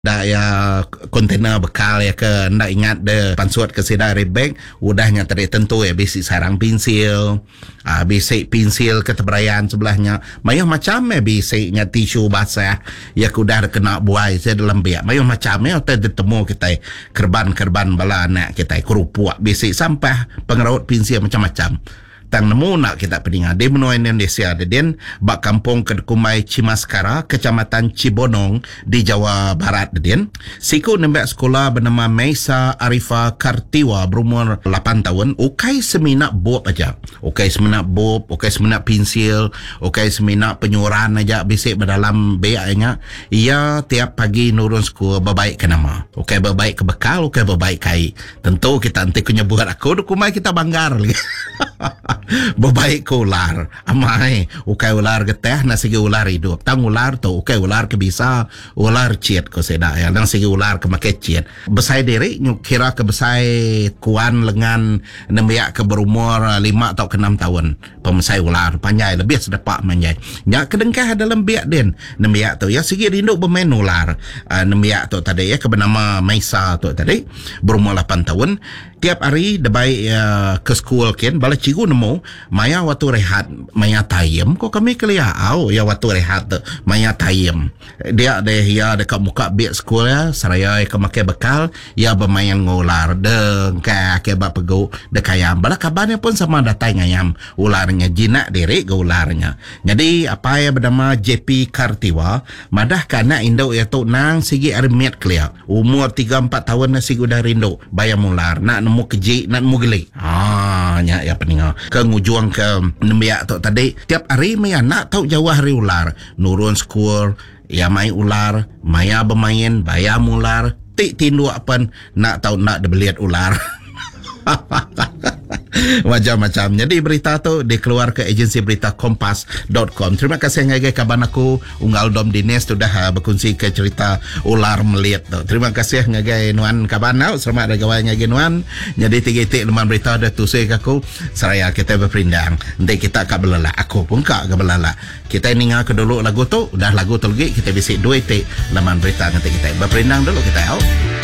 Dah ya kontainer bekal ya ke ndak ingat de pansuat ke sedar rebek udahnya tadi tentu ya basic sarang pensil basic pensil keteberayan sebelahnya mayuh macam basicnya tisu basah ya kudah kena buai saya dalam biak mayuh macam ya ditemu kita kerban bala anak kita kerupuk basic sampah pengraut pensil macam-macam tang nemu nak kita peningat di benua Indonesia den bak kampung Kedkumai Cimaskara Kecamatan Cibonong di Jawa Barat den siku nembak sekolah bernama Maisa Arifa Kartiwa berumur 8 tahun ukai seminak bob aja ukai seminak bob ukai seminak pensil ukai seminak penyuran aja bisik berdalam beaknya ia tiap pagi nurun sekolah berbaik ke nama ukai berbaik ke bekal ukai berbaik kai tentu kita nanti kunyebut aku Kedkumai kita banggar lagi berbaik ke ular amai ukai ular geteh na segi ular hidup tang ular tu ukai ular ke bisa ular ciet ko seda ya dan segi ular ke make ciet besai diri kira ke besai kuan lengan nembiak ke berumur 5 atau ke 6 tahun pemesai ular panjai lebih sedepak manjai nya kedengkah dalam biak den nembiak tu ya segi rindu bermain ular nembiak tu tadi ya ke bernama Maisa tu tadi berumur 8 tahun tiap hari debai ke sekolah ken bala cikgu nemu maya waktu rehat maya tayem kok kami keliau ya waktu rehat maya tayem dia deh ya dekat muka biak sekolah saraya ke makai bekal ya bermain ngular deng ke bab pegu dekayam bala kabarnya pun sama datang ayam ularnya jinak diri ke ularnya jadi apa ya bernama JP Kartiwa madah kana induk ya tu nang sigi armiat keliau umur 3-4 tahun na sigi udah rindu bayam ular nak nemu keji nak nemu gelik nya ya peninga ke ngujung ke nembiak tu tadi tiap hari maya nak tahu jauh hari ular nurun sekolah ya mai ular maya bermain bayam ular tik tindu apa nak tahu nak dibeliat ular macam-macam. Jadi berita tu dikeluar ke agensi berita kompas.com. Terima kasih ngagai kaban aku Unggal Dom Dines sudah berkongsi ke cerita ular melihat tu. Terima kasih ngagai nuan kaban au selamat gawai ngagai nuan. Jadi tiga-tiga leman berita dah tusai aku seraya kita berperindang. Nanti kita kak belala. Aku pun kak belala. Kita ninga ke dulu lagu tu, dah lagu tu lagi kita bisik 2 tik leman berita nanti kita berperindang dulu kita au.